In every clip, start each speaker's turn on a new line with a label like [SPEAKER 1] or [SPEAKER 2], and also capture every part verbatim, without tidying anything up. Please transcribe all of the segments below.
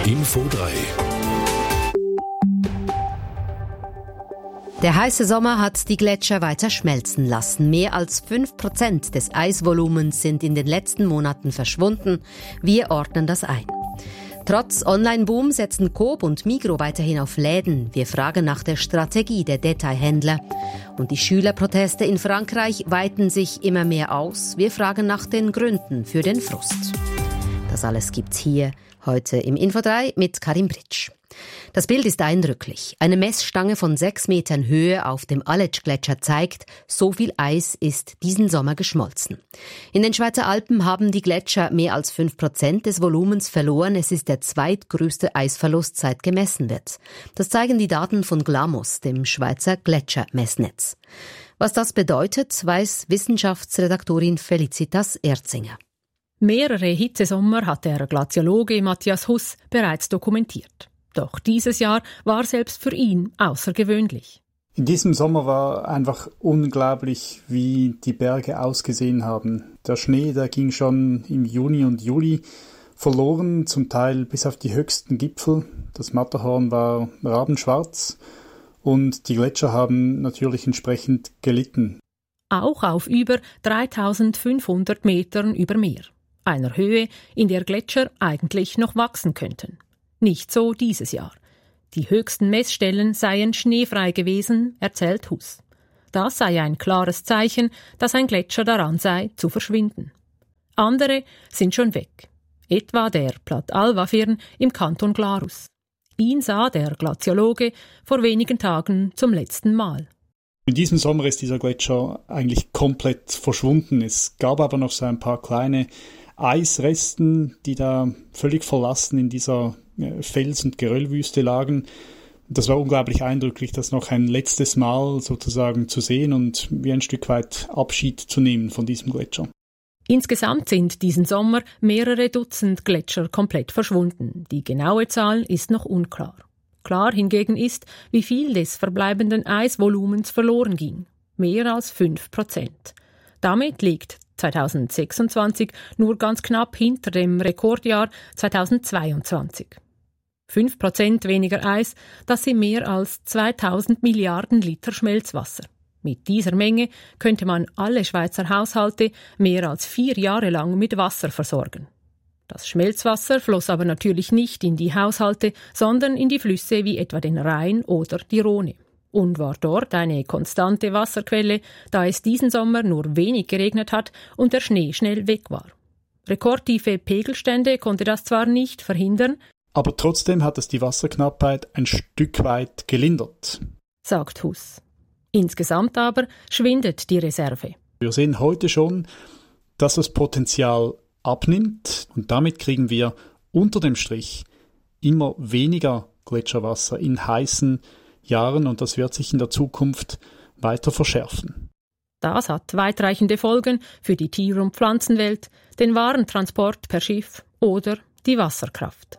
[SPEAKER 1] Info drei.
[SPEAKER 2] Der heiße Sommer hat die Gletscher weiter schmelzen lassen. Mehr als fünf Prozent des Eisvolumens sind in den letzten Monaten verschwunden. Wir ordnen das ein. Trotz Online-Boom setzen Coop und Migros weiterhin auf Läden. Wir fragen nach der Strategie der Detailhändler. Und die Schülerproteste in Frankreich weiten sich immer mehr aus. Wir fragen nach den Gründen für den Frust. Das alles gibt's hier heute im Info drei mit Karim Britsch. Das Bild ist eindrücklich. Eine Messstange von sechs Metern Höhe auf dem Aletsch-Gletscher zeigt, so viel Eis ist diesen Sommer geschmolzen. In den Schweizer Alpen haben die Gletscher mehr als fünf Prozent des Volumens verloren. Es ist der zweitgrößte Eisverlust, seit gemessen wird. Das zeigen die Daten von Glamos, dem Schweizer Gletschermessnetz. Was das bedeutet, weiß Wissenschaftsredaktorin Felicitas Erzinger.
[SPEAKER 3] Mehrere Hitzesommer hat der Glaziologe Matthias Huss bereits dokumentiert. Doch dieses Jahr war selbst für ihn außergewöhnlich.
[SPEAKER 4] In diesem Sommer war einfach unglaublich, wie die Berge ausgesehen haben. Der Schnee, der ging schon im Juni und Juli verloren, zum Teil bis auf die höchsten Gipfel. Das Matterhorn war rabenschwarz und die Gletscher haben natürlich entsprechend gelitten.
[SPEAKER 3] Auch auf über dreitausendfünfhundert Metern über Meer. Einer Höhe, in der Gletscher eigentlich noch wachsen könnten. Nicht so dieses Jahr. Die höchsten Messstellen seien schneefrei gewesen, erzählt Huss. Das sei ein klares Zeichen, dass ein Gletscher daran sei, zu verschwinden. Andere sind schon weg. Etwa der Plat Alva-Firn im Kanton Glarus. Ihn sah der Glaziologe vor wenigen Tagen zum letzten Mal.
[SPEAKER 4] In diesem Sommer ist dieser Gletscher eigentlich komplett verschwunden. Es gab aber noch so ein paar kleine Eisresten, die da völlig verlassen in dieser Fels- und Geröllwüste lagen. Das war unglaublich eindrücklich, das noch ein letztes Mal sozusagen zu sehen und wie ein Stück weit Abschied zu nehmen von diesem Gletscher.
[SPEAKER 3] Insgesamt sind diesen Sommer mehrere Dutzend Gletscher komplett verschwunden. Die genaue Zahl ist noch unklar. Klar hingegen ist, wie viel des verbleibenden Eisvolumens verloren ging. Mehr als fünf Prozent. Damit liegt zweitausendsechsundzwanzig nur ganz knapp hinter dem Rekordjahr zweitausendzweiundzwanzig. fünf Prozent weniger Eis, das sind mehr als zweitausend Milliarden Liter Schmelzwasser. Mit dieser Menge könnte man alle Schweizer Haushalte mehr als vier Jahre lang mit Wasser versorgen. Das Schmelzwasser floss aber natürlich nicht in die Haushalte, sondern in die Flüsse wie etwa den Rhein oder die Rhone. Und war dort eine konstante Wasserquelle, da es diesen Sommer nur wenig geregnet hat und der Schnee schnell weg war. Rekordtiefe Pegelstände konnte das zwar nicht verhindern,
[SPEAKER 4] aber trotzdem hat es die Wasserknappheit ein Stück weit gelindert,
[SPEAKER 3] sagt Huss. Insgesamt aber schwindet die Reserve.
[SPEAKER 4] Wir sehen heute schon, dass das Potenzial abnimmt und damit kriegen wir unter dem Strich immer weniger Gletscherwasser in heißen Jahren und das wird sich in der Zukunft weiter verschärfen.
[SPEAKER 3] Das hat weitreichende Folgen für die Tier- und Pflanzenwelt, den Warentransport per Schiff oder die Wasserkraft.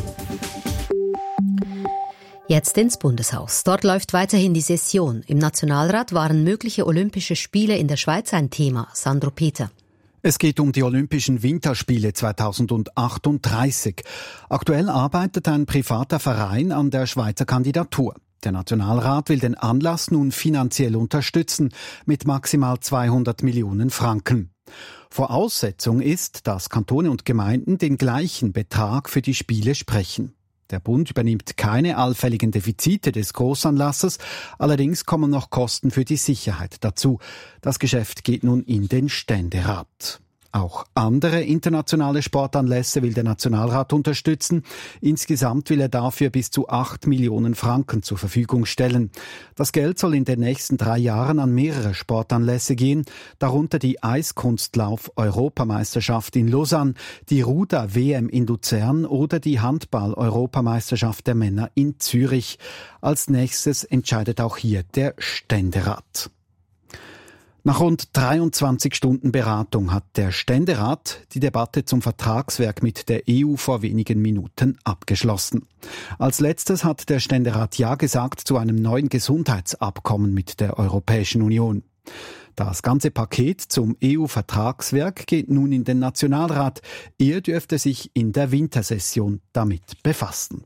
[SPEAKER 2] Jetzt ins Bundeshaus. Dort läuft weiterhin die Session. Im Nationalrat waren mögliche Olympische Spiele in der Schweiz ein Thema. Sandro Peter.
[SPEAKER 5] Es geht um die Olympischen Winterspiele zweitausendachtunddreißig. Aktuell arbeitet ein privater Verein an der Schweizer Kandidatur. Der Nationalrat will den Anlass nun finanziell unterstützen mit maximal zweihundert Millionen Franken. Voraussetzung ist, dass Kantone und Gemeinden den gleichen Betrag für die Spiele sprechen. Der Bund übernimmt keine allfälligen Defizite des Großanlasses, allerdings kommen noch Kosten für die Sicherheit dazu. Das Geschäft geht nun in den Ständerat. Auch andere internationale Sportanlässe will der Nationalrat unterstützen. Insgesamt will er dafür bis zu acht Millionen Franken zur Verfügung stellen. Das Geld soll in den nächsten drei Jahren an mehrere Sportanlässe gehen, darunter die Eiskunstlauf-Europameisterschaft in Lausanne, die Ruder-W M in Luzern oder die Handball-Europameisterschaft der Männer in Zürich. Als nächstes entscheidet auch hier der Ständerat. Nach rund dreiundzwanzig Stunden Beratung hat der Ständerat die Debatte zum Vertragswerk mit der E U vor wenigen Minuten abgeschlossen. Als letztes hat der Ständerat Ja gesagt zu einem neuen Gesundheitsabkommen mit der Europäischen Union. Das ganze Paket zum E U-Vertragswerk geht nun in den Nationalrat. Er dürfte sich in der Wintersession damit befassen.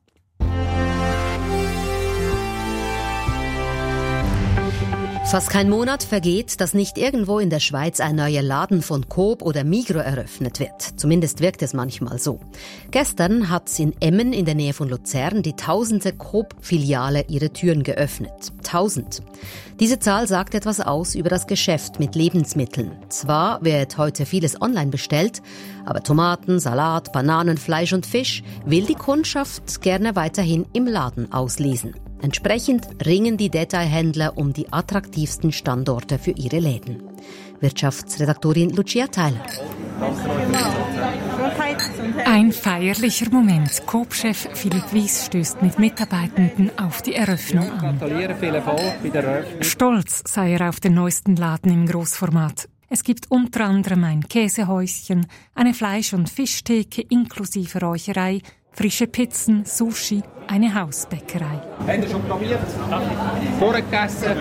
[SPEAKER 2] Fast kein Monat vergeht, dass nicht irgendwo in der Schweiz ein neuer Laden von Coop oder Migros eröffnet wird. Zumindest wirkt es manchmal so. Gestern hat in Emmen in der Nähe von Luzern die tausendste Coop-Filiale ihre Türen geöffnet. Tausend. Diese Zahl sagt etwas aus über das Geschäft mit Lebensmitteln. Zwar wird heute vieles online bestellt, aber Tomaten, Salat, Bananen, Fleisch und Fisch will die Kundschaft gerne weiterhin im Laden auslesen. Entsprechend ringen die Detailhändler um die attraktivsten Standorte für ihre Läden. Wirtschaftsredaktorin Lucia Theiler.
[SPEAKER 1] Ein feierlicher Moment. Coop-Chef Philipp Wies stößt mit Mitarbeitenden auf die Eröffnung an. Stolz sei er auf den neuesten Laden im Grossformat. Es gibt unter anderem ein Käsehäuschen, eine Fleisch- und Fischtheke inklusive Räucherei, frische Pizzen, Sushi, eine Hausbäckerei.
[SPEAKER 6] Haben Sie schon probiert? Vorgegessen?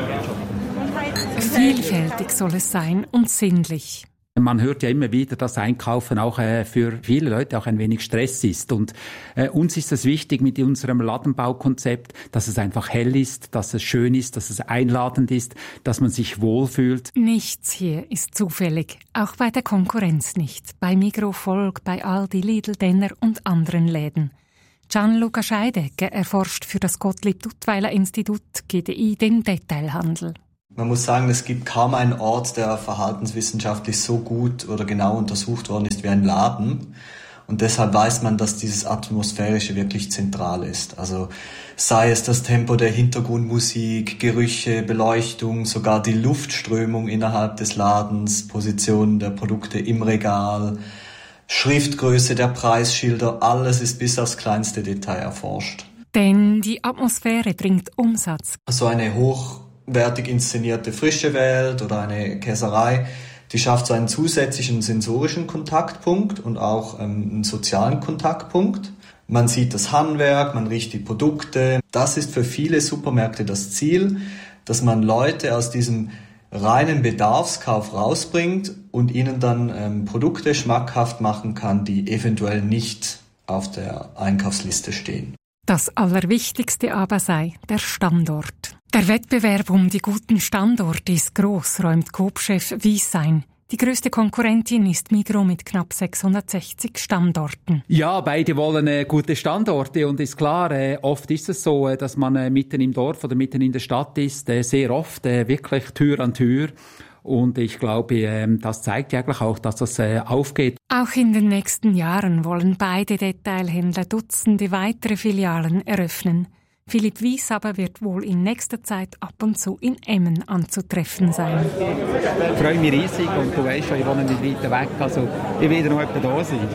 [SPEAKER 1] Vielfältig soll es sein und sinnlich.
[SPEAKER 7] Man hört ja immer wieder, dass Einkaufen auch äh, für viele Leute auch ein wenig Stress ist. Und äh, uns ist es wichtig mit unserem Ladenbaukonzept, dass es einfach hell ist, dass es schön ist, dass es einladend ist, dass man sich wohlfühlt.
[SPEAKER 1] Nichts hier ist zufällig, auch bei der Konkurrenz nicht. Bei Migros, Volk, bei Aldi, Lidl, Denner und anderen Läden. Gianluca Scheidegger erforscht für das Gottlieb-Duttweiler-Institut G D I den Detailhandel.
[SPEAKER 8] Man muss sagen, es gibt kaum einen Ort, der verhaltenswissenschaftlich so gut oder genau untersucht worden ist wie ein Laden. Und deshalb weiß man, dass dieses Atmosphärische wirklich zentral ist. Also sei es das Tempo der Hintergrundmusik, Gerüche, Beleuchtung, sogar die Luftströmung innerhalb des Ladens, Position der Produkte im Regal, Schriftgröße der Preisschilder, alles ist bis aufs kleinste Detail erforscht.
[SPEAKER 1] Denn die Atmosphäre bringt Umsatz.
[SPEAKER 8] So eine hochwertig inszenierte frische Welt oder eine Käserei, die schafft so einen zusätzlichen sensorischen Kontaktpunkt und auch ähm, einen sozialen Kontaktpunkt. Man sieht das Handwerk, man riecht die Produkte. Das ist für viele Supermärkte das Ziel, dass man Leute aus diesem reinen Bedarfskauf rausbringt und ihnen dann ähm, Produkte schmackhaft machen kann, die eventuell nicht auf der Einkaufsliste stehen.
[SPEAKER 1] Das Allerwichtigste aber sei der Standort. Der Wettbewerb um die guten Standorte ist gross, räumt Coop-Chef Wies ein. Die grösste Konkurrentin ist Migros mit knapp sechshundertsechzig Standorten.
[SPEAKER 7] Ja, beide wollen äh, gute Standorte und ist klar, äh, oft ist es so, äh, dass man äh, mitten im Dorf oder mitten in der Stadt ist, äh, sehr oft äh, wirklich Tür an Tür. Und ich glaube, äh, das zeigt eigentlich auch, dass das äh, aufgeht.
[SPEAKER 1] Auch in den nächsten Jahren wollen beide Detailhändler Dutzende weitere Filialen eröffnen. Philipp Wies aber wird wohl in nächster Zeit ab und zu in Emmen anzutreffen sein.
[SPEAKER 7] Ich freue mich riesig und du weißt schon, ich wohne nicht weiter weg, also ich werde noch etwa da sein.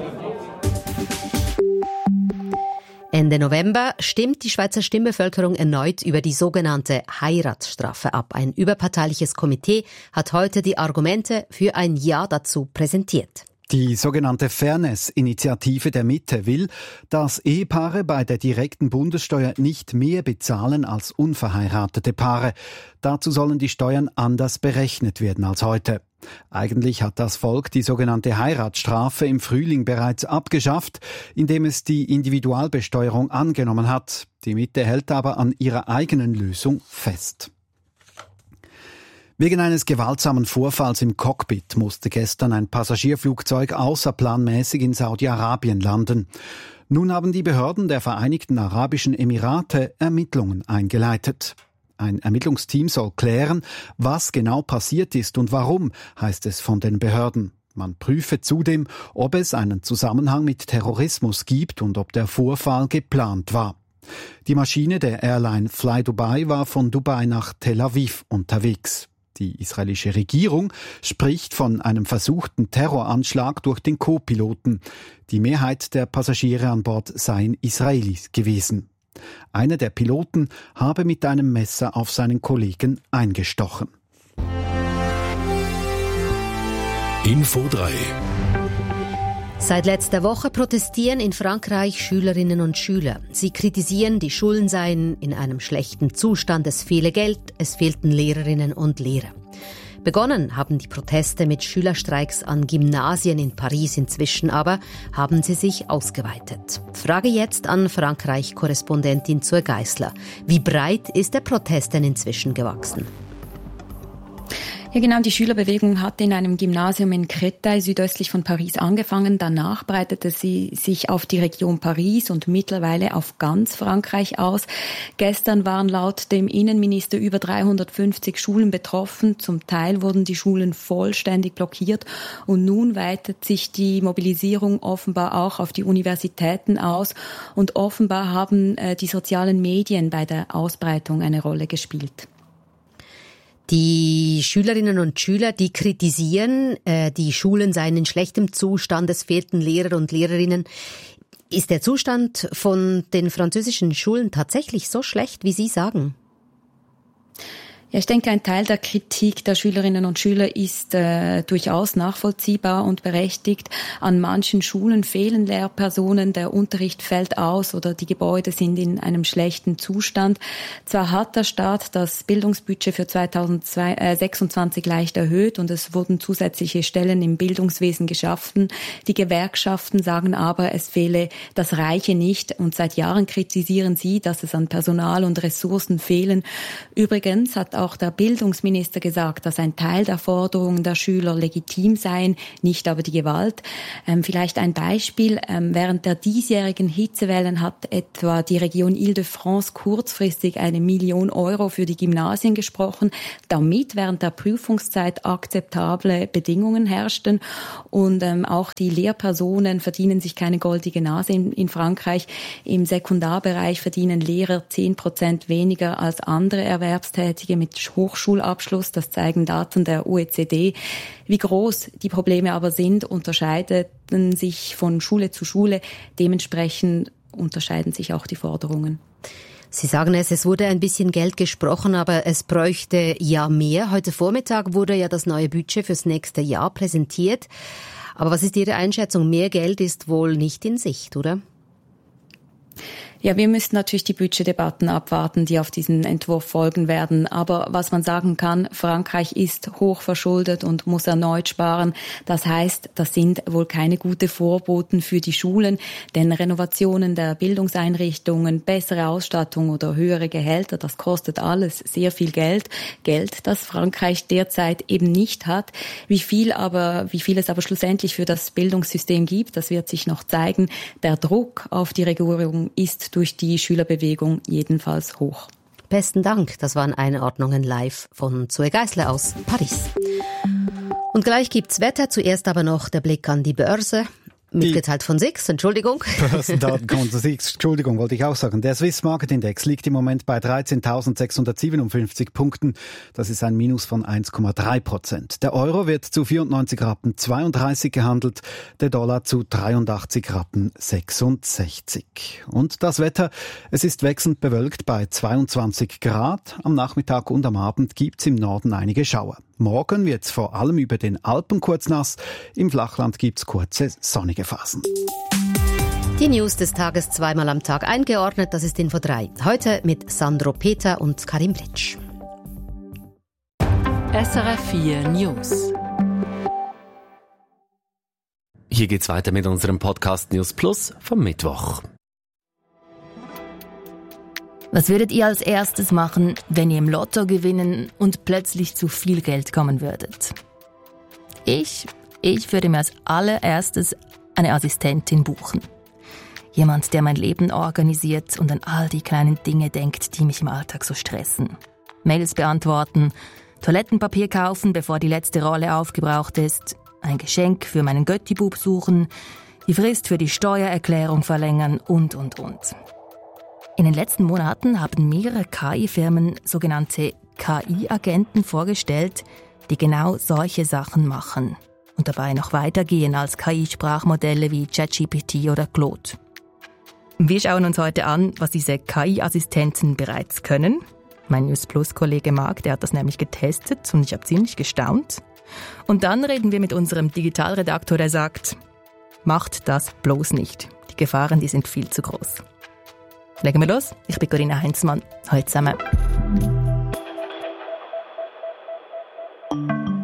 [SPEAKER 2] Ende November stimmt die Schweizer Stimmbevölkerung erneut über die sogenannte Heiratsstrafe ab. Ein überparteiliches Komitee hat heute die Argumente für ein Ja dazu präsentiert.
[SPEAKER 5] Die sogenannte Fairness-Initiative der Mitte will, dass Ehepaare bei der direkten Bundessteuer nicht mehr bezahlen als unverheiratete Paare. Dazu sollen die Steuern anders berechnet werden als heute. Eigentlich hat das Volk die sogenannte Heiratsstrafe im Frühling bereits abgeschafft, indem es die Individualbesteuerung angenommen hat. Die Mitte hält aber an ihrer eigenen Lösung fest. Wegen eines gewaltsamen Vorfalls im Cockpit musste gestern ein Passagierflugzeug außerplanmäßig in Saudi-Arabien landen. Nun haben die Behörden der Vereinigten Arabischen Emirate Ermittlungen eingeleitet. Ein Ermittlungsteam soll klären, was genau passiert ist und warum, heißt es von den Behörden. Man prüfe zudem, ob es einen Zusammenhang mit Terrorismus gibt und ob der Vorfall geplant war. Die Maschine der Airline Fly Dubai war von Dubai nach Tel Aviv unterwegs. Die israelische Regierung spricht von einem versuchten Terroranschlag durch den Co-Piloten. Die Mehrheit der Passagiere an Bord seien Israelis gewesen. Einer der Piloten habe mit einem Messer auf seinen Kollegen eingestochen.
[SPEAKER 9] Info drei.
[SPEAKER 2] Seit letzter Woche protestieren in Frankreich Schülerinnen und Schüler. Sie kritisieren, die Schulen seien in einem schlechten Zustand, es fehle Geld, es fehlten Lehrerinnen und Lehrer. Begonnen haben die Proteste mit Schülerstreiks an Gymnasien in Paris, inzwischen aber haben sie sich ausgeweitet. Frage jetzt an Frankreich-Korrespondentin Zoe Geisler. Wie breit ist der Protest denn inzwischen gewachsen?
[SPEAKER 10] Ja, genau, die Schülerbewegung hatte in einem Gymnasium in Créteil südöstlich von Paris angefangen. Danach breitete sie sich auf die Region Paris und mittlerweile auf ganz Frankreich aus. Gestern waren laut dem Innenminister über dreihundertfünfzig Schulen betroffen. Zum Teil wurden die Schulen vollständig blockiert. Und nun weitet sich die Mobilisierung offenbar auch auf die Universitäten aus. Und offenbar haben äh, die sozialen Medien bei der Ausbreitung eine Rolle gespielt.
[SPEAKER 2] Die Schülerinnen und Schüler, die kritisieren, äh, die Schulen seien in schlechtem Zustand, es fehlten Lehrer und Lehrerinnen. Ist der Zustand von den französischen Schulen tatsächlich so schlecht, wie Sie sagen?
[SPEAKER 10] Ja, ich denke, ein Teil der Kritik der Schülerinnen und Schüler ist äh, durchaus nachvollziehbar und berechtigt. An manchen Schulen fehlen Lehrpersonen, der Unterricht fällt aus oder die Gebäude sind in einem schlechten Zustand. Zwar hat der Staat das Bildungsbudget für zweitausendsechsundzwanzig leicht erhöht und es wurden zusätzliche Stellen im Bildungswesen geschaffen. Die Gewerkschaften sagen aber, es fehle das Reiche nicht und seit Jahren kritisieren sie, dass es an Personal und Ressourcen fehlen. Übrigens hat auch Auch der Bildungsminister gesagt, dass ein Teil der Forderungen der Schüler legitim seien, nicht aber die Gewalt. Ähm, vielleicht ein Beispiel. Ähm, während der diesjährigen Hitzewellen hat etwa die Region Île-de-France kurzfristig eine Million Euro für die Gymnasien gesprochen, damit während der Prüfungszeit akzeptable Bedingungen herrschten. Und ähm, auch die Lehrpersonen verdienen sich keine goldene Nase in, in Frankreich. Im Sekundarbereich verdienen Lehrer zehn Prozent weniger als andere Erwerbstätige mit Hochschulabschluss, das zeigen Daten der O E C D. Wie groß die Probleme aber sind, unterscheiden sich von Schule zu Schule. Dementsprechend unterscheiden sich auch die Forderungen.
[SPEAKER 2] Sie sagen es, es wurde ein bisschen Geld gesprochen, aber es bräuchte ja mehr. Heute Vormittag wurde ja das neue Budget fürs nächste Jahr präsentiert. Aber was ist Ihre Einschätzung? Mehr Geld ist wohl nicht in Sicht, oder?
[SPEAKER 10] Ja, wir müssen natürlich die Budgetdebatten abwarten, die auf diesen Entwurf folgen werden. Aber was man sagen kann, Frankreich ist hoch verschuldet und muss erneut sparen. Das heißt, das sind wohl keine guten Vorboten für die Schulen, denn Renovationen der Bildungseinrichtungen, bessere Ausstattung oder höhere Gehälter, das kostet alles sehr viel Geld. Geld, das Frankreich derzeit eben nicht hat. Wie viel aber, wie viel es aber schlussendlich für das Bildungssystem gibt, das wird sich noch zeigen. Der Druck auf die Regierung ist durch die Schülerbewegung jedenfalls hoch.
[SPEAKER 2] Besten Dank. Das waren Einordnungen live von Zoe Geisler aus Paris. Und gleich gibt's Wetter. Zuerst aber noch der Blick an die Börse. Mitgeteilt von S I X, Entschuldigung.
[SPEAKER 5] Börsendatenkonto S I X, Entschuldigung, wollte ich auch sagen. Der Swiss Market Index liegt im Moment bei dreizehntausendsechshundertsiebenundfünfzig Punkten. Das ist ein Minus von eins Komma drei Prozent. Der Euro wird zu vierundneunzig Rappen zweiunddreißig gehandelt, der Dollar zu dreiundachtzig Rappen sechsundsechzig. Und das Wetter, es ist wechselnd bewölkt bei zweiundzwanzig Grad. Am Nachmittag und am Abend gibt's im Norden einige Schauer. Morgen wird's vor allem über den Alpen kurz nass. Im Flachland gibt's kurze sonnige Phasen.
[SPEAKER 2] Die News des Tages zweimal am Tag eingeordnet. Das ist Info drei. Heute mit Sandro Peter und Karim Britsch.
[SPEAKER 11] S R F vier News. Hier geht's weiter mit unserem Podcast News Plus vom Mittwoch.
[SPEAKER 12] Was würdet ihr als erstes machen, wenn ihr im Lotto gewinnen und plötzlich zu viel Geld kommen würdet? Ich, ich würde mir als allererstes eine Assistentin buchen. Jemand, der mein Leben organisiert und an all die kleinen Dinge denkt, die mich im Alltag so stressen. Mails beantworten, Toilettenpapier kaufen, bevor die letzte Rolle aufgebraucht ist, ein Geschenk für meinen Göttibub suchen, die Frist für die Steuererklärung verlängern und, und, und. In den letzten Monaten haben mehrere K I-Firmen sogenannte K I-Agenten vorgestellt, die genau solche Sachen machen und dabei noch weitergehen als K I-Sprachmodelle wie ChatGPT oder Claude. Wir schauen uns heute an, was diese K I-Assistenten bereits können. Mein News Plus-Kollege Marc, der hat das nämlich getestet und ich habe ziemlich gestaunt. Und dann reden wir mit unserem Digitalredaktor, der sagt, macht das bloß nicht. Die Gefahren, die sind viel zu groß. Legen wir los. Ich bin Corinna Heinzmann. Hallo zusammen.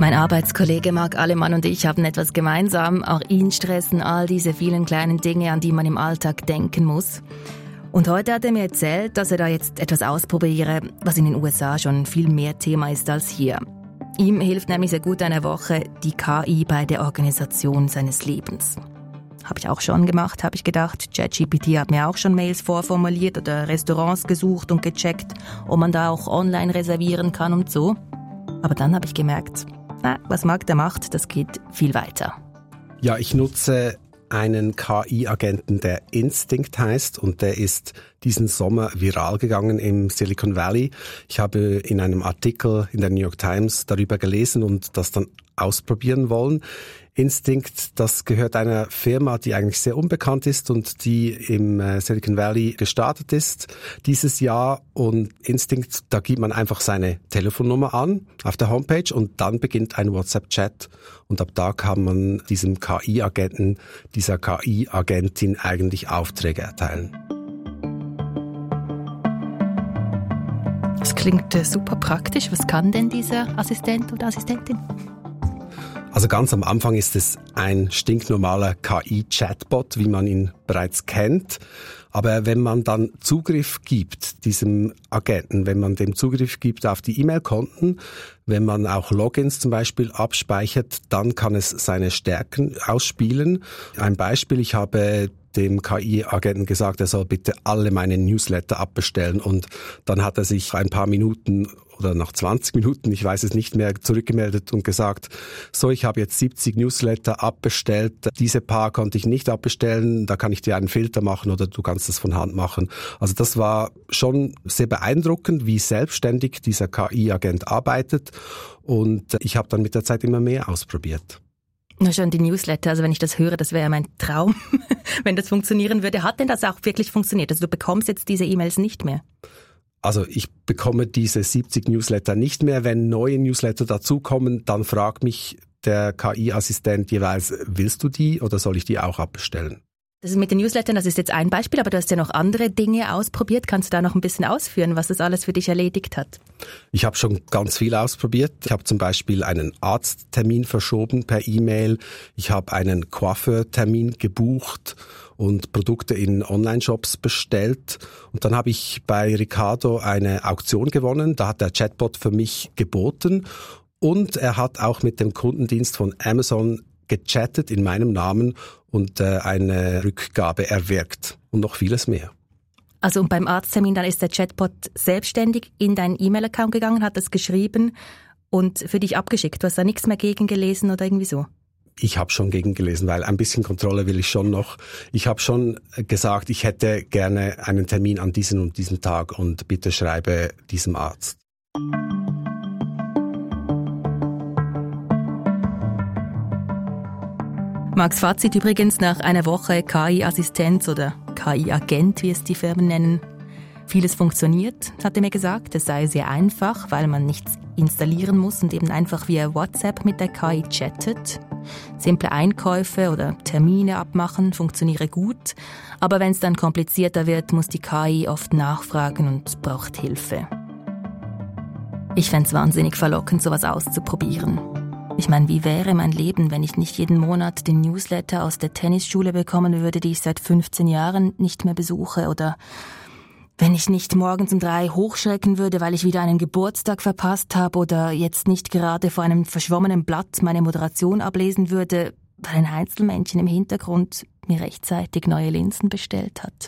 [SPEAKER 12] Mein Arbeitskollege Marc Alemann und ich haben etwas gemeinsam. Auch ihn stressen all diese vielen kleinen Dinge, an die man im Alltag denken muss. Und heute hat er mir erzählt, dass er da jetzt etwas ausprobiere, was in den U S A schon viel mehr Thema ist als hier. Ihm hilft nämlich seit gut einer Woche die K I bei der Organisation seines Lebens. Habe ich auch schon gemacht, habe ich gedacht. ChatGPT hat mir auch schon Mails vorformuliert oder Restaurants gesucht und gecheckt, ob man da auch online reservieren kann und so. Aber dann habe ich gemerkt, na, was Marc da macht, das geht viel weiter.
[SPEAKER 13] Ja, ich nutze einen K I-Agenten, der Instinct heißt, und der ist diesen Sommer viral gegangen im Silicon Valley. Ich habe in einem Artikel in der New York Times darüber gelesen und das dann ausprobieren wollen. Instinct, das gehört einer Firma, die eigentlich sehr unbekannt ist und die im Silicon Valley gestartet ist dieses Jahr. Und Instinct, da gibt man einfach seine Telefonnummer an auf der Homepage und dann beginnt ein WhatsApp-Chat. Und ab da kann man diesem K I-Agenten, dieser K I-Agentin eigentlich Aufträge erteilen.
[SPEAKER 12] Das klingt super praktisch. Was kann denn dieser Assistent oder Assistentin?
[SPEAKER 13] Also ganz am Anfang ist es ein stinknormaler K I-Chatbot, wie man ihn bereits kennt. Aber wenn man dann Zugriff gibt, diesem Agenten, wenn man dem Zugriff gibt auf die E-Mail-Konten, wenn man auch Logins zum Beispiel abspeichert, dann kann es seine Stärken ausspielen. Ein Beispiel, ich habe dem K I-Agenten gesagt, er soll bitte alle meine Newsletter abbestellen, und dann hat er sich ein paar Minuten oder nach zwanzig Minuten, ich weiß es nicht mehr, zurückgemeldet und gesagt, so, ich habe jetzt siebzig Newsletter abbestellt, diese paar konnte ich nicht abbestellen, da kann ich dir einen Filter machen oder du kannst das von Hand machen. Also das war schon sehr beeindruckend, wie selbstständig dieser K I-Agent arbeitet, und ich habe dann mit der Zeit immer mehr ausprobiert.
[SPEAKER 12] Nur schon die Newsletter, also wenn ich das höre, das wäre mein Traum, wenn das funktionieren würde. Hat denn das auch wirklich funktioniert? Also du bekommst jetzt diese E-Mails nicht mehr?
[SPEAKER 13] Also ich bekomme diese siebzig Newsletter nicht mehr. Wenn neue Newsletter dazukommen, dann fragt mich der K I-Assistent jeweils, willst du die oder soll ich die auch abbestellen?
[SPEAKER 12] Das ist mit den Newslettern, das ist jetzt ein Beispiel, aber du hast ja noch andere Dinge ausprobiert. Kannst du da noch ein bisschen ausführen, was das alles für dich erledigt hat?
[SPEAKER 13] Ich habe schon ganz viel ausprobiert. Ich habe zum Beispiel einen Arzttermin verschoben per E-Mail. Ich habe einen Coiffeurtermin gebucht und Produkte in Online-Shops bestellt. Und dann habe ich bei Ricardo eine Auktion gewonnen. Da hat der Chatbot für mich geboten. Und er hat auch mit dem Kundendienst von Amazon gechattet in meinem Namen und äh, eine Rückgabe erwirkt und noch vieles mehr.
[SPEAKER 12] Also und beim Arzttermin, dann ist der Chatbot selbstständig in deinen E-Mail-Account gegangen, hat das geschrieben und für dich abgeschickt. Du hast da nichts mehr gegengelesen oder irgendwie so?
[SPEAKER 13] Ich habe schon gegengelesen, weil ein bisschen Kontrolle will ich schon noch. Ich habe schon gesagt, ich hätte gerne einen Termin an diesem und diesem Tag und bitte schreibe diesem Arzt.
[SPEAKER 12] Marcs Fazit übrigens nach einer Woche K I-Assistenz oder K I-Agent, wie es die Firmen nennen. Vieles funktioniert, hat er mir gesagt. Es sei sehr einfach, weil man nichts installieren muss und eben einfach via WhatsApp mit der K I chattet. Simple Einkäufe oder Termine abmachen funktioniere gut. Aber wenn es dann komplizierter wird, muss die K I oft nachfragen und braucht Hilfe. Ich fände es wahnsinnig verlockend, sowas auszuprobieren. Ich meine, wie wäre mein Leben, wenn ich nicht jeden Monat den Newsletter aus der Tennisschule bekommen würde, die ich seit fünfzehn Jahren nicht mehr besuche? Oder wenn ich nicht morgens um drei hochschrecken würde, weil ich wieder einen Geburtstag verpasst habe? Oder jetzt nicht gerade vor einem verschwommenen Blatt meine Moderation ablesen würde, weil ein Einzelmännchen im Hintergrund mir rechtzeitig neue Linsen bestellt hat?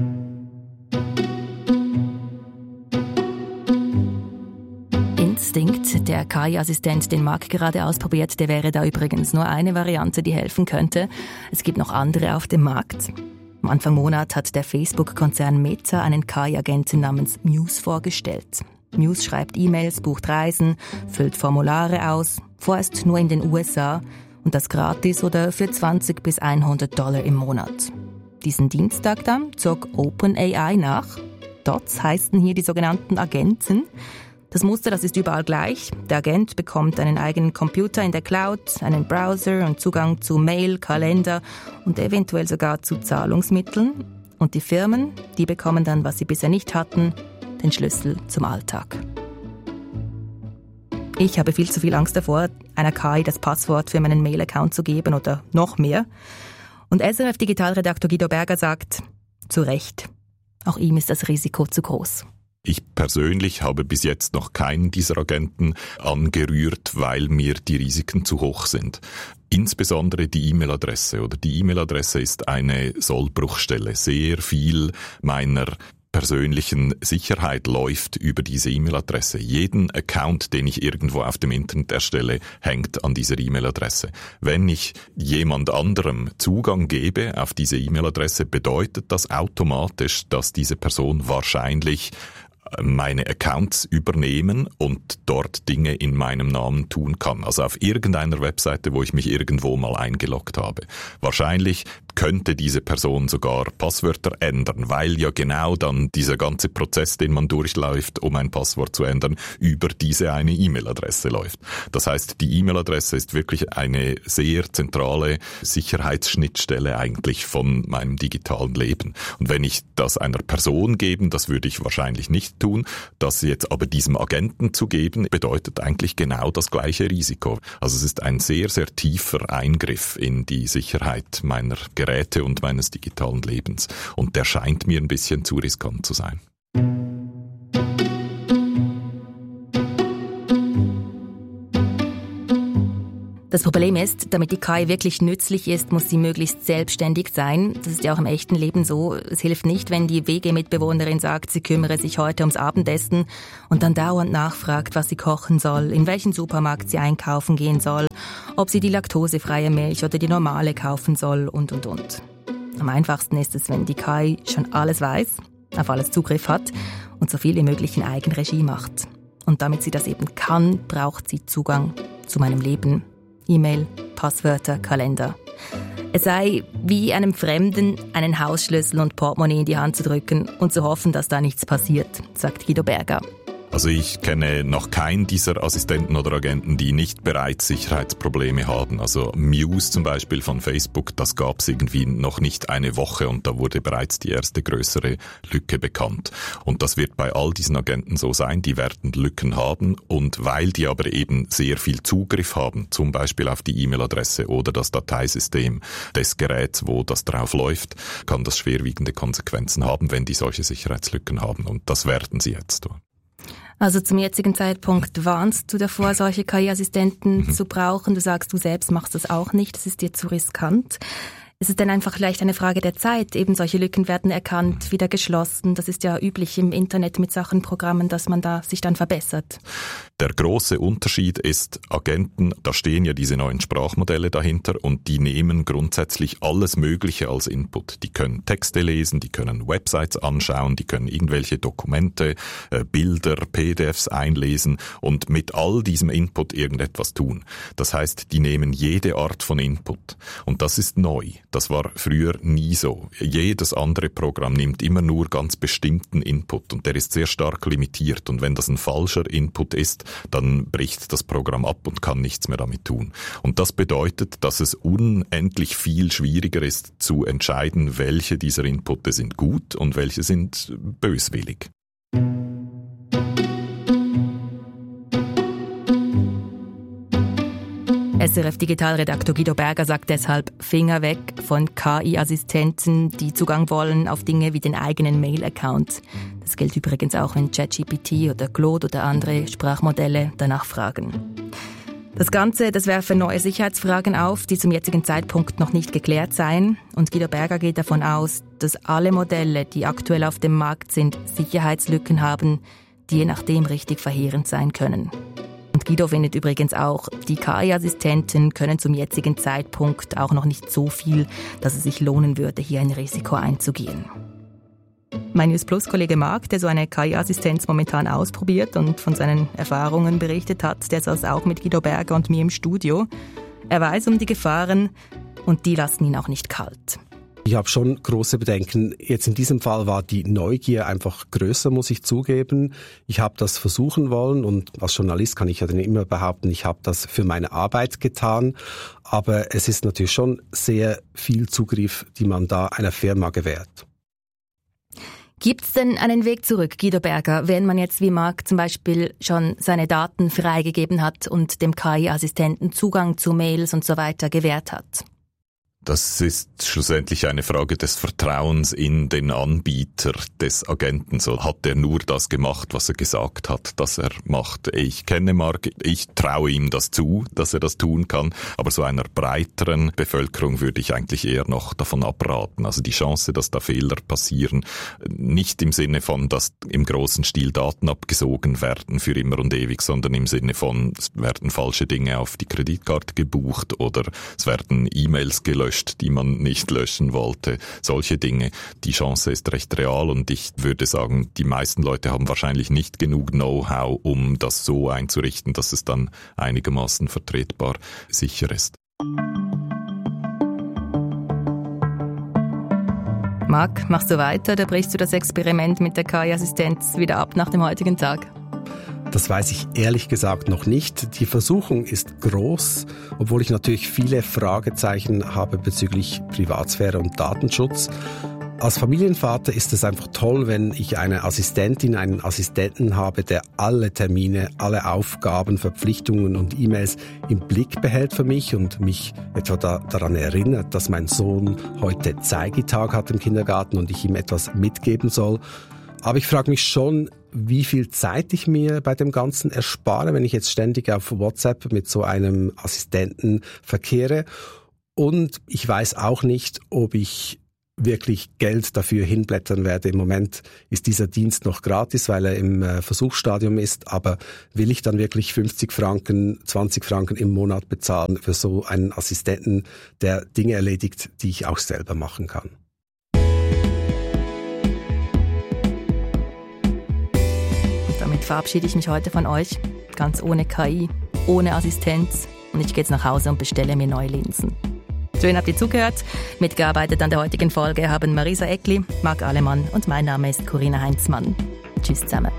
[SPEAKER 12] Instinct, der K I-Assistent, den Marc gerade ausprobiert, der wäre da übrigens nur eine Variante, die helfen könnte. Es gibt noch andere auf dem Markt. Am Anfang Monat hat der Facebook-Konzern Meta einen K I-Agenten namens Muse vorgestellt. Muse schreibt E-Mails, bucht Reisen, füllt Formulare aus, vorerst nur in den U S A und das gratis oder für zwanzig bis hundert Dollar im Monat. Diesen Dienstag dann zog OpenAI nach. Dots heißen hier die sogenannten Agenten. Das Muster, das ist überall gleich. Der Agent bekommt einen eigenen Computer in der Cloud, einen Browser und Zugang zu Mail, Kalender und eventuell sogar zu Zahlungsmitteln. Und die Firmen, die bekommen dann, was sie bisher nicht hatten, den Schlüssel zum Alltag. Ich habe viel zu viel Angst davor, einer K I das Passwort für meinen Mail-Account zu geben oder noch mehr. Und S R F-Digitalredaktor Guido Berger sagt, zu Recht, auch ihm ist das Risiko zu groß.
[SPEAKER 14] Ich persönlich habe bis jetzt noch keinen dieser Agenten angerührt, weil mir die Risiken zu hoch sind. Insbesondere die E-Mail-Adresse oder die E-Mail-Adresse ist eine Sollbruchstelle. Sehr viel meiner persönlichen Sicherheit läuft über diese E-Mail-Adresse. Jeden Account, den ich irgendwo auf dem Internet erstelle, hängt an dieser E-Mail-Adresse. Wenn ich jemand anderem Zugang gebe auf diese E-Mail-Adresse, bedeutet das automatisch, dass diese Person wahrscheinlich meine Accounts übernehmen und dort Dinge in meinem Namen tun kann. Also auf irgendeiner Webseite, wo ich mich irgendwo mal eingeloggt habe. Wahrscheinlich könnte diese Person sogar Passwörter ändern, weil ja genau dann dieser ganze Prozess, den man durchläuft, um ein Passwort zu ändern, über diese eine E-Mail-Adresse läuft. Das heißt, die E-Mail-Adresse ist wirklich eine sehr zentrale Sicherheitsschnittstelle eigentlich von meinem digitalen Leben. Und wenn ich das einer Person geben, das würde ich wahrscheinlich nicht tun, das jetzt aber diesem Agenten zu geben, bedeutet eigentlich genau das gleiche Risiko. Also es ist ein sehr, sehr tiefer Eingriff in die Sicherheit meiner Geräte und meines digitalen Lebens. Und der scheint mir ein bisschen zu riskant zu sein.
[SPEAKER 12] Das Problem ist, damit die K I wirklich nützlich ist, muss sie möglichst selbstständig sein. Das ist ja auch im echten Leben so. Es hilft nicht, wenn die W G-Mitbewohnerin sagt, sie kümmere sich heute ums Abendessen und dann dauernd nachfragt, was sie kochen soll, in welchen Supermarkt sie einkaufen gehen soll, ob sie die laktosefreie Milch oder die normale kaufen soll und, und, und. Am einfachsten ist es, wenn die K I schon alles weiß, auf alles Zugriff hat und so viel wie möglich in Eigenregie macht. Und damit sie das eben kann, braucht sie Zugang zu meinem Leben. E-Mail, Passwörter, Kalender. Es sei wie einem Fremden einen Hausschlüssel und Portemonnaie in die Hand zu drücken und zu hoffen, dass da nichts passiert, sagt Guido Berger.
[SPEAKER 14] Also ich kenne noch keinen dieser Assistenten oder Agenten, die nicht bereits Sicherheitsprobleme haben. Also Muse zum Beispiel von Facebook, das gab es irgendwie noch nicht eine Woche und da wurde bereits die erste größere Lücke bekannt. Und das wird bei all diesen Agenten so sein, die werden Lücken haben und weil die aber eben sehr viel Zugriff haben, zum Beispiel auf die E-Mail-Adresse oder das Dateisystem des Geräts, wo das drauf läuft, kann das schwerwiegende Konsequenzen haben, wenn die solche Sicherheitslücken haben und das werden sie jetzt tun.
[SPEAKER 12] Also zum jetzigen Zeitpunkt warnst du davor, solche K I-Assistenten mhm. zu brauchen. Du sagst, du selbst machst das auch nicht, das ist dir zu riskant. Ist es denn einfach vielleicht eine Frage der Zeit? Eben solche Lücken werden erkannt, wieder geschlossen. Das ist ja üblich im Internet mit Sachen, Programmen, dass man da sich dann verbessert.
[SPEAKER 14] Der große Unterschied ist, Agenten, da stehen ja diese neuen Sprachmodelle dahinter und die nehmen grundsätzlich alles Mögliche als Input. Die können Texte lesen, die können Websites anschauen, die können irgendwelche Dokumente, äh, Bilder, P D Fs einlesen und mit all diesem Input irgendetwas tun. Das heißt, die nehmen jede Art von Input und das ist neu. Das war früher nie so. Jedes andere Programm nimmt immer nur ganz bestimmten Input und der ist sehr stark limitiert. Und wenn das ein falscher Input ist, dann bricht das Programm ab und kann nichts mehr damit tun. Und das bedeutet, dass es unendlich viel schwieriger ist zu entscheiden, welche dieser Inputs sind gut und welche sind böswillig.
[SPEAKER 12] S R F-Digitalredaktor Guido Berger sagt deshalb Finger weg von K I-Assistenten, die Zugang wollen auf Dinge wie den eigenen Mail-Account. Das gilt übrigens auch, wenn ChatGPT oder Claude oder andere Sprachmodelle danach fragen. Das Ganze, das werfe neue Sicherheitsfragen auf, die zum jetzigen Zeitpunkt noch nicht geklärt seien. Und Guido Berger geht davon aus, dass alle Modelle, die aktuell auf dem Markt sind, Sicherheitslücken haben, die je nachdem richtig verheerend sein können. Und Guido findet übrigens auch, die K I-Assistenten können zum jetzigen Zeitpunkt auch noch nicht so viel, dass es sich lohnen würde, hier ein Risiko einzugehen. Mein News Plus-Kollege Marc, der so eine K I-Assistenz momentan ausprobiert und von seinen Erfahrungen berichtet hat, der saß auch mit Guido Berger und mir im Studio. Er weiß um die Gefahren und die lassen ihn auch nicht kalt.
[SPEAKER 13] Ich habe schon große Bedenken. Jetzt in diesem Fall war die Neugier einfach größer, muss ich zugeben. Ich habe das versuchen wollen und als Journalist kann ich ja dann immer behaupten, ich habe das für meine Arbeit getan. Aber es ist natürlich schon sehr viel Zugriff, die man da einer Firma gewährt.
[SPEAKER 12] Gibt es denn einen Weg zurück, Guido Berger, wenn man jetzt wie Marc zum Beispiel schon seine Daten freigegeben hat und dem K I-Assistenten Zugang zu Mails und so weiter gewährt hat?
[SPEAKER 14] Das ist schlussendlich eine Frage des Vertrauens in den Anbieter des Agenten. So hat er nur das gemacht, was er gesagt hat, dass er macht. Ich kenne Marc, ich traue ihm das zu, dass er das tun kann. Aber so einer breiteren Bevölkerung würde ich eigentlich eher noch davon abraten. Also die Chance, dass da Fehler passieren, nicht im Sinne von, dass im großen Stil Daten abgesogen werden für immer und ewig, sondern im Sinne von, es werden falsche Dinge auf die Kreditkarte gebucht oder es werden E-Mails gelöscht, die man nicht löschen wollte. Solche Dinge. Die Chance ist recht real und ich würde sagen, die meisten Leute haben wahrscheinlich nicht genug Know-how, um das so einzurichten, dass es dann einigermaßen vertretbar sicher ist.
[SPEAKER 12] Marc, machst du weiter oder brichst du das Experiment mit der K I-Assistenz wieder ab nach dem heutigen Tag?
[SPEAKER 13] Das weiß ich ehrlich gesagt noch nicht. Die Versuchung ist groß, obwohl ich natürlich viele Fragezeichen habe bezüglich Privatsphäre und Datenschutz. Als Familienvater ist es einfach toll, wenn ich eine Assistentin, einen Assistenten habe, der alle Termine, alle Aufgaben, Verpflichtungen und E-Mails im Blick behält für mich und mich etwa da, daran erinnert, dass mein Sohn heute Zeigetag hat im Kindergarten und ich ihm etwas mitgeben soll. Aber ich frage mich schon, wie viel Zeit ich mir bei dem Ganzen erspare, wenn ich jetzt ständig auf WhatsApp mit so einem Assistenten verkehre. Und ich weiß auch nicht, ob ich wirklich Geld dafür hinblättern werde. Im Moment ist dieser Dienst noch gratis, weil er im Versuchsstadium ist. Aber will ich dann wirklich fünfzig Franken, zwanzig Franken im Monat bezahlen für so einen Assistenten, der Dinge erledigt, die ich auch selber machen kann?
[SPEAKER 12] Damit verabschiede ich mich heute von euch, ganz ohne K I, ohne Assistenz und ich gehe jetzt nach Hause und bestelle mir neue Linsen. Schön habt ihr zugehört. Mitgearbeitet an der heutigen Folge haben Marisa Eckli, Marc Alemann und mein Name ist Corinna Heinzmann. Tschüss zusammen.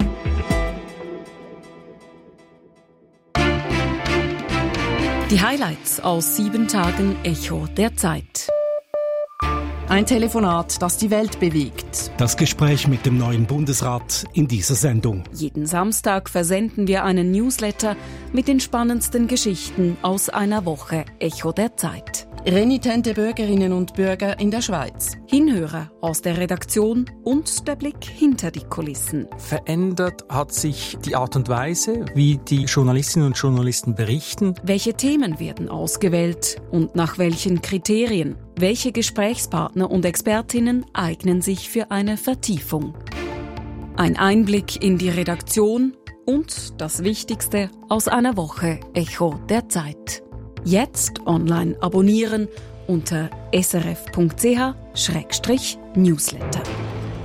[SPEAKER 1] Die Highlights aus sieben Tagen Echo der Zeit. Ein Telefonat, das die Welt bewegt.
[SPEAKER 15] Das Gespräch mit dem neuen Bundesrat in dieser Sendung.
[SPEAKER 1] Jeden Samstag versenden wir einen Newsletter mit den spannendsten Geschichten aus einer Woche Echo der Zeit.
[SPEAKER 16] Renitente Bürgerinnen und Bürger in der Schweiz.
[SPEAKER 1] Hinhörer aus der Redaktion und der Blick hinter die Kulissen.
[SPEAKER 17] Verändert hat sich die Art und Weise, wie die Journalistinnen und Journalisten berichten.
[SPEAKER 1] Welche Themen werden ausgewählt und nach welchen Kriterien? Welche Gesprächspartner und Expertinnen eignen sich für eine Vertiefung? Ein Einblick in die Redaktion und das Wichtigste aus einer Woche Echo der Zeit. Jetzt online abonnieren unter s r f punkt c h slash newsletter.